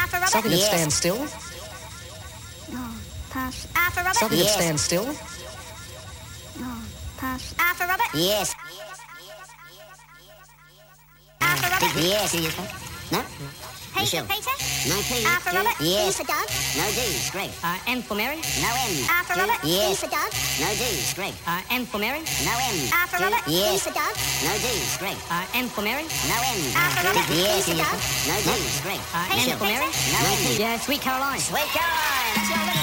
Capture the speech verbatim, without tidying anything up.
for Robert. Something that Yes. stands still. No, pass. R for Robert. Something Yes. that stands still. No, pass. R for Robert. Yes. R for Robert. Yes. No? P Michelle. for Peter. No P. R for D. Robert. Yes. D for Doug. No D. Greg. Uh, M for Mary. No M. R for D. Robert. D Yes. for Doug. No D. Greg. Uh, M for Mary. No M. R for D. Robert. D Yes. for Doug. No D. Greg. Uh, M for Mary. No M. R for Robert. Yes. D for Doug. No D. Greg. Uh, P M for for Mary. Peter. No M. Yeah, Sweet Caroline. Sweet Caroline. That's your little